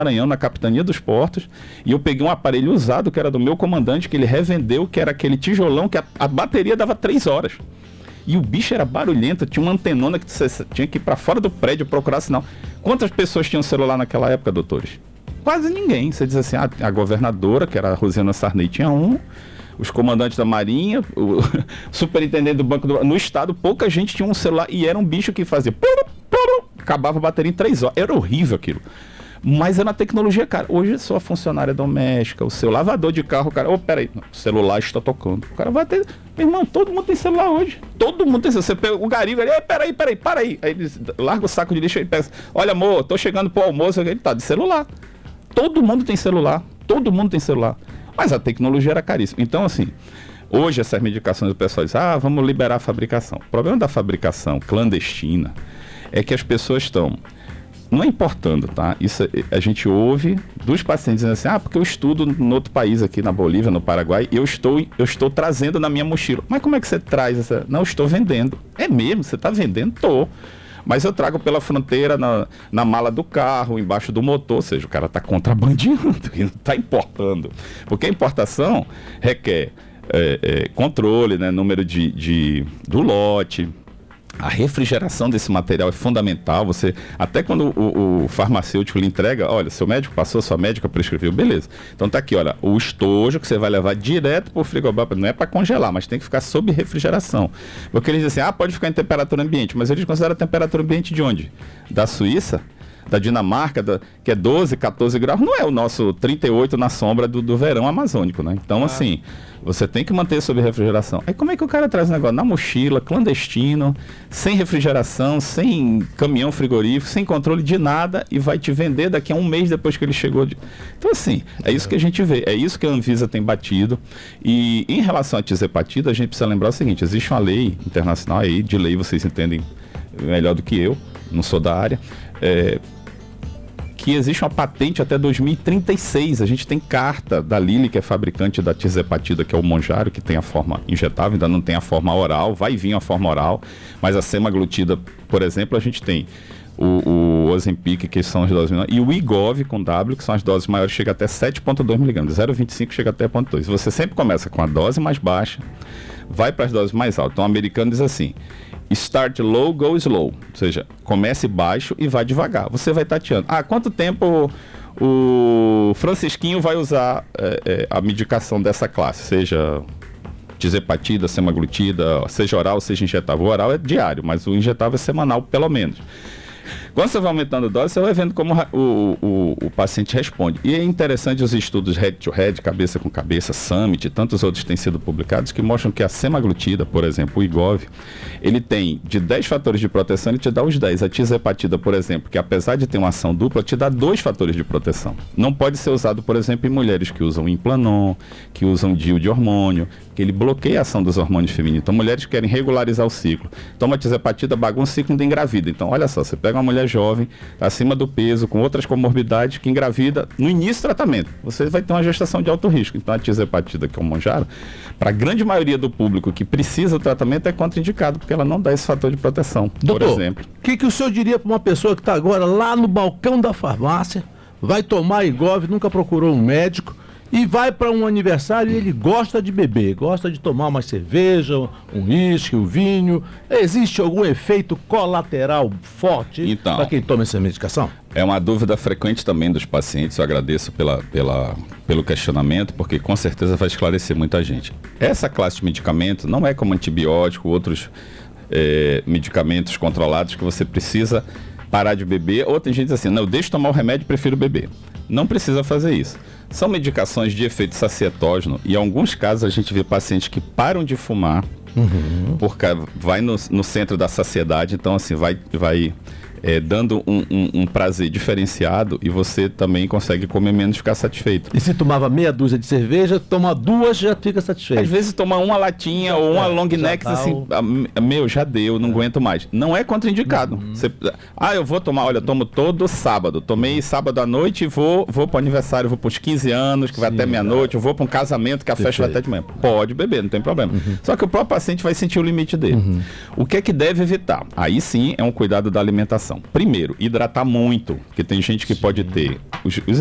Maranhão, na Capitania dos Portos, e eu peguei um aparelho usado, que era do meu comandante, que ele revendeu, que era aquele tijolão, que a bateria dava 3 horas. E o bicho era barulhento, tinha uma antenona que você tinha que ir para fora do prédio procurar sinal. Quantas pessoas tinham celular naquela época, doutores? Quase ninguém. Você diz assim, a governadora, que era a Rosiana Sarney, tinha um, os comandantes da Marinha, o superintendente do Banco no estado, pouca gente tinha um celular, e era um bicho que fazia acabava a bateria em 3 horas. Era horrível aquilo. Mas era uma tecnologia, cara. Hoje é só a funcionária doméstica, o seu lavador de carro, o cara, peraí, o celular está tocando. O cara vai ter. Meu irmão, todo mundo tem celular hoje. Todo mundo tem celular. Você pega o garigo, ele, peraí, para aí. Aí ele larga o saco de lixo e pensa, olha, amor, tô chegando pro almoço, ele tá de celular. Todo mundo tem celular. Todo mundo tem celular. Mas a tecnologia era caríssima. Então, assim, hoje essas medicações, o pessoal diz, vamos liberar a fabricação. O problema da fabricação clandestina é que as pessoas estão... Não é importando, tá? Isso a gente ouve dos pacientes dizendo assim, porque eu estudo no outro país aqui, na Bolívia, no Paraguai, e eu estou trazendo na minha mochila. Mas como é que você traz essa? Não, eu estou vendendo. É mesmo? Você está vendendo? Tô. Mas eu trago pela fronteira, na mala do carro, embaixo do motor, ou seja, o cara está contrabandeando, não está importando. Porque a importação requer controle, né, número do lote. A refrigeração desse material é fundamental. Até quando o farmacêutico lhe entrega, olha, seu médico passou, sua médica prescreveu, beleza. Então tá aqui, olha, o estojo que você vai levar direto para o frigobar, não é para congelar, mas tem que ficar sob refrigeração. Porque eles dizem assim, pode ficar em temperatura ambiente, mas eles consideram a temperatura ambiente de onde? Da Suíça? Da Dinamarca, que é 12, 14 graus, não é o nosso 38 na sombra do verão amazônico, né? Então, assim, você tem que manter sob refrigeração. Aí como é que o cara traz o negócio? Na mochila, clandestino, sem refrigeração, sem caminhão frigorífico, sem controle de nada, e vai te vender daqui a um mês depois que ele chegou. Então, assim, é isso que a gente vê, é isso que a Anvisa tem batido. E em relação à tisepatida, a gente precisa lembrar o seguinte, existe uma lei internacional aí, de lei vocês entendem melhor do que eu, não sou da área, que existe uma patente até 2036. A gente tem carta da Lilly, que é fabricante da tisepatida, que é o Monjaro, que tem a forma injetável, ainda não tem a forma oral, vai vir a forma oral, mas a semaglutida, por exemplo, a gente tem o Ozempic, que são as doses menores, e o Wegovy com W, que são as doses maiores, chega até 7,2 mg, 0,25 chega até 0,2. Você sempre começa com a dose mais baixa, vai para as doses mais altas. Então o americano diz assim, start low, go slow. Ou seja, comece baixo e vai devagar. Você vai tateando. Quanto tempo o Francisquinho vai usar a medicação dessa classe? Seja tisepatida, semaglutida, seja oral, seja injetável. O oral é diário, mas o injetável é semanal, pelo menos. Quando você vai aumentando a dose, você vai vendo como o paciente responde. E é interessante os estudos head-to-head, cabeça com cabeça, Summit e tantos outros têm sido publicados que mostram que a semaglutida, por exemplo, o Wegovy, ele tem de 10 fatores de proteção, ele te dá os 10. A tisepatida, por exemplo, que apesar de ter uma ação dupla, te dá 2 fatores de proteção. Não pode ser usado, por exemplo, em mulheres que usam Implanon, que usam DIU de hormônio, que ele bloqueia a ação dos hormônios femininos. Então, mulheres que querem regularizar o ciclo. Toma tisepatida, bagunça o ciclo e ainda engravida. Então, olha só, você pega uma mulher jovem, acima do peso, com outras comorbidades, que engravida no início do tratamento. Você vai ter uma gestação de alto risco. Então, a tisepatida, que é o Monjaro, para a grande maioria do público que precisa do tratamento, é contraindicado, porque ela não dá esse fator de proteção, doutor, por exemplo. O que o senhor diria para uma pessoa que está agora lá no balcão da farmácia, vai tomar Wegovy, nunca procurou um médico, e vai para um aniversário e ele gosta de beber, gosta de tomar uma cerveja, um uísque, um vinho. Existe algum efeito colateral forte para quem toma essa medicação? É uma dúvida frequente também dos pacientes. Eu agradeço pelo questionamento, porque com certeza vai esclarecer muita gente. Essa classe de medicamento não é como antibiótico, outros medicamentos controlados que você precisa parar de beber, ou tem gente que diz assim, não, eu deixo de tomar o remédio e prefiro beber. Não precisa fazer isso. São medicações de efeito sacietógeno e em alguns casos a gente vê pacientes que param de fumar, porque vai no centro da saciedade, então assim, vai dando um prazer diferenciado e você também consegue comer menos e ficar satisfeito. E se tomava meia dúzia de cerveja, toma 2 já fica satisfeito. Às vezes toma uma latinha ou uma long neck assim, já deu, não aguento mais. Não é contraindicado. Eu vou tomar, olha, eu tomo todo sábado. Tomei sábado à noite e vou para o aniversário, vou para os 15 anos, que vai até meia-noite, eu vou para um casamento que a festa vai até de manhã. Pode beber, não tem problema. Só que o próprio paciente vai sentir o limite dele. O que é que deve evitar? Aí sim é um cuidado da alimentação. hidratação. Primeiro, hidratar muito, porque tem gente que pode ter os